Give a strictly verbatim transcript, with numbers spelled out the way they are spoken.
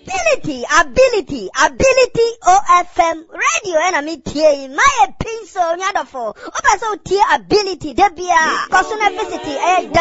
Ability, ability, ability O F M radio and me tie my pencil nyadofo. Oba so tie ability debia. Kosuna visity eh